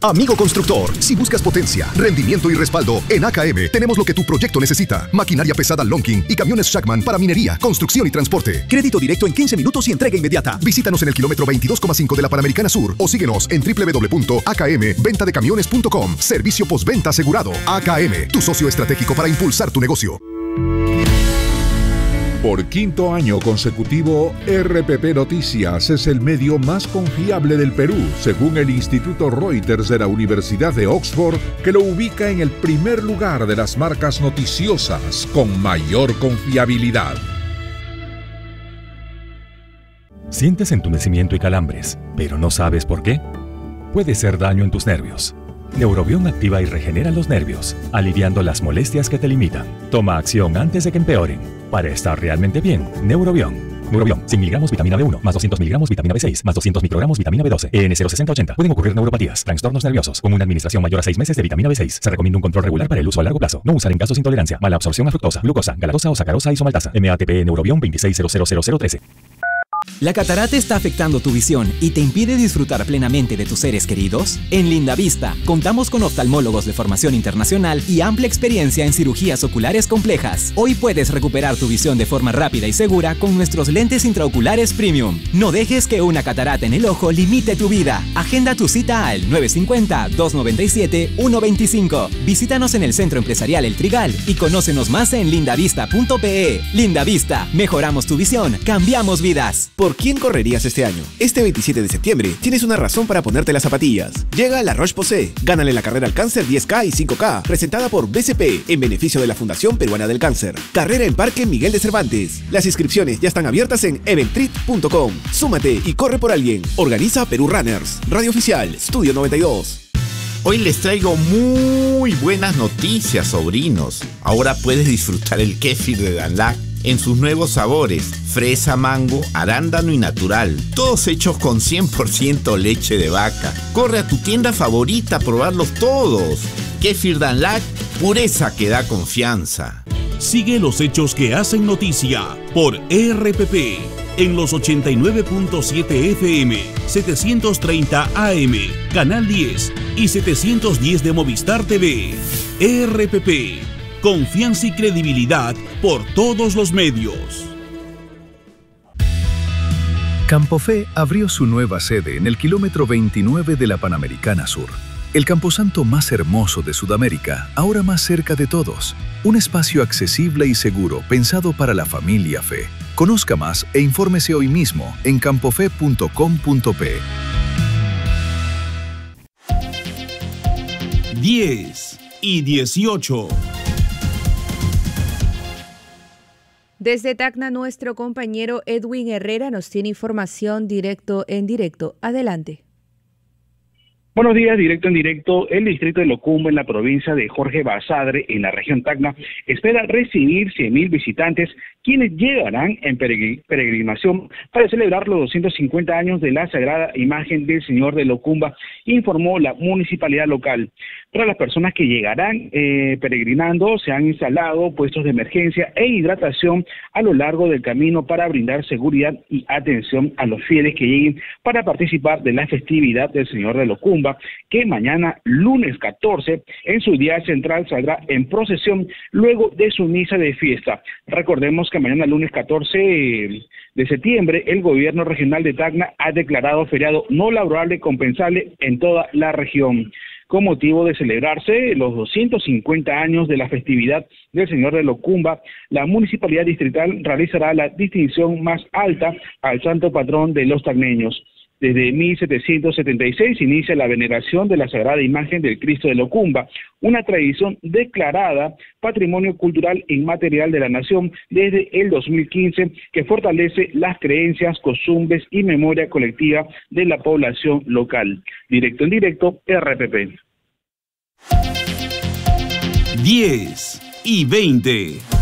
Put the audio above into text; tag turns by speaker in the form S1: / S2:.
S1: Amigo constructor, si buscas potencia, rendimiento y respaldo, en AKM tenemos lo que tu proyecto necesita. Maquinaria pesada Lonking y camiones Shackman para minería, construcción y transporte. Crédito directo en 15 minutos y entrega inmediata. Visítanos en el kilómetro 22,5 de la Panamericana Sur o síguenos en www.akmventadecamiones.com. Servicio postventa asegurado. AKM, tu socio estratégico para impulsar tu negocio.
S2: Por quinto año consecutivo, RPP Noticias es el medio más confiable del Perú, según el Instituto Reuters de la Universidad de Oxford, que lo ubica en el primer lugar de las marcas noticiosas con mayor confiabilidad.
S3: ¿Sientes entumecimiento y calambres, pero no sabes por qué? Puede ser daño en tus nervios. Neurobión activa y regenera los nervios, aliviando las molestias que te limitan. Toma acción antes de que empeoren. Para estar realmente bien, Neurobión. Neurobión, 100 miligramos vitamina B1, más 200 miligramos vitamina B6, más 200 microgramos vitamina B12, EN06080. Pueden ocurrir neuropatías, trastornos nerviosos. Con una administración mayor a 6 meses de vitamina B6, se recomienda un control regular para el uso a largo plazo. No usar en casos de intolerancia, mala absorción a fructosa, glucosa, galactosa o sacarosa isomaltasa. MATP Neurobión 26000013.
S4: ¿La catarata está afectando tu visión y te impide disfrutar plenamente de tus seres queridos? En Lindavista, contamos con oftalmólogos de formación internacional y amplia experiencia en cirugías oculares complejas. Hoy puedes recuperar tu visión de forma rápida y segura con nuestros lentes intraoculares Premium. No dejes que una catarata en el ojo limite tu vida. Agenda tu cita al 950-297-125. Visítanos en el Centro Empresarial El Trigal y conócenos más en lindavista.pe. Lindavista, mejoramos tu visión, cambiamos vidas.
S5: ¿Por quién correrías este año? Este 27 de septiembre tienes una razón para ponerte las zapatillas. Llega La Roche-Posay. Gánale la carrera al cáncer 10K y 5K, presentada por BCP en beneficio de la Fundación Peruana del Cáncer. Carrera en Parque Miguel de Cervantes. Las inscripciones ya están abiertas en eventrip.com. Súmate y corre por alguien. Organiza Perú Runners. Radio Oficial, Estudio 92.
S6: Hoy les traigo muy buenas noticias, sobrinos. Ahora puedes disfrutar el kéfir de Danlac en sus nuevos sabores, fresa, mango, arándano y natural, todos hechos con 100% leche de vaca. Corre a tu tienda favorita a probarlos todos. Kéfir Danlac, pureza que da confianza.
S7: Sigue los hechos que hacen noticia por RPP en los 89.7 FM, 730 AM, Canal 10 y 710 de Movistar TV. RPP. Confianza y credibilidad por todos los medios.
S8: Campofe abrió su nueva sede en el kilómetro 29 de la Panamericana Sur. El camposanto más hermoso de Sudamérica, ahora más cerca de todos. Un espacio accesible y seguro pensado para la familia Fe. Conozca más e infórmese hoy mismo en campofe.com.pe.
S7: 10 y 18.
S9: Desde Tacna, nuestro compañero Edwin Herrera nos tiene información directo en directo. Adelante.
S10: Buenos días, directo en directo. El distrito de Locumba, en la provincia de Jorge Basadre, en la región Tacna, espera recibir 100.000 visitantes, quienes llegarán en peregrinación para celebrar los 250 años de la Sagrada Imagen del Señor de Locumba, informó la municipalidad local. Para las personas que llegarán peregrinando, se han instalado puestos de emergencia e hidratación a lo largo del camino para brindar seguridad y atención a los fieles que lleguen para participar de la festividad del Señor de Locumba, que mañana, lunes 14, en su día central saldrá en procesión luego de su misa de fiesta. Recordemos que mañana, lunes 14 de septiembre, el gobierno regional de Tacna ha declarado feriado no laborable compensable en toda la región. Con motivo de celebrarse los 250 años de la festividad del Señor de Locumba, la Municipalidad Distrital realizará la distinción más alta al santo patrón de los tacneños. Desde 1776 inicia la veneración de la Sagrada Imagen del Cristo de Locumba, una tradición declarada Patrimonio Cultural Inmaterial de la Nación desde el 2015, que fortalece las creencias, costumbres y memoria colectiva de la población local. Directo en directo, RPP.
S7: 10 y 20.